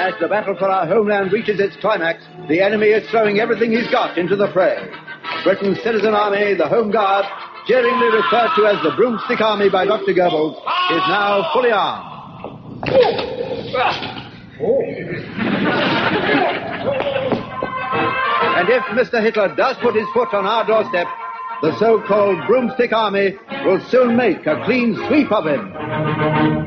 As the battle for our homeland reaches its climax, the enemy is throwing everything he's got into the fray. Britain's citizen army, the Home Guard, jeeringly referred to as the Broomstick Army by Dr. Goebbels, is now fully armed. And if Mr. Hitler does put his foot on our doorstep, the so-called Broomstick Army will soon make a clean sweep of him.